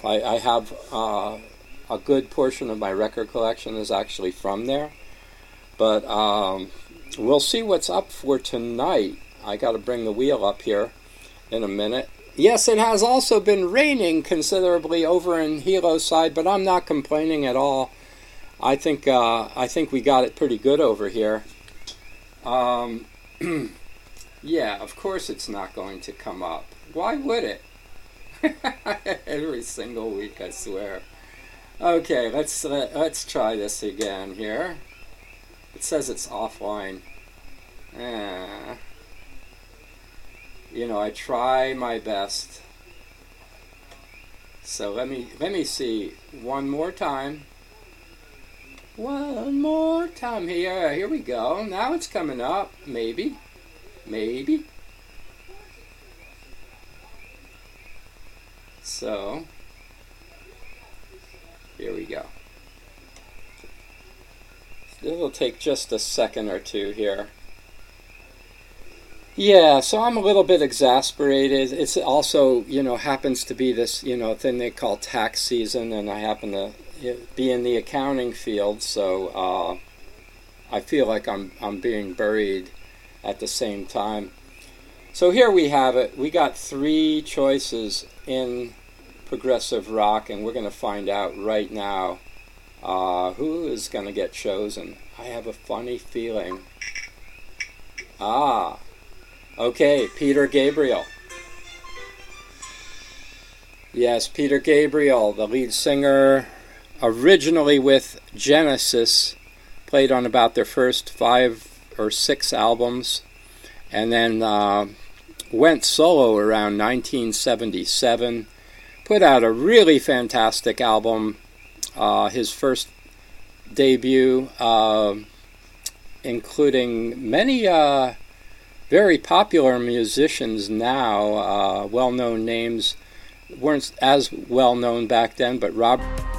enough. I have a good portion of my record collection is actually from there. But we'll see what's up for tonight. I got to bring the wheel up here in a minute. Yes, it has also been raining considerably over in Hilo's side, but I'm not complaining at all. I think we got it pretty good over here. Yeah, of course it's not going to come up. Why would it? Every single week, I swear. Okay, let's try this again here. It says it's offline. I try my best. So let me see one more time. One more time here. Here we go. Now it's coming up. Maybe. So, here we go. It'll take just a second or two here. Yeah, so I'm a little bit exasperated. It's also, happens to be this, thing they call tax season, and I happen to be in the accounting field, so I feel like I'm being buried at the same time. So here we have it. We got 3 choices in progressive rock, and we're going to find out right now who is going to get chosen. I have a funny feeling. Okay, Peter Gabriel. Yes, Peter Gabriel, the lead singer, originally with Genesis, played on about their first 5 or 6 albums, and then went solo around 1977, put out a really fantastic album, his first debut, including many very popular musicians now, well-known names, weren't as well-known back then, but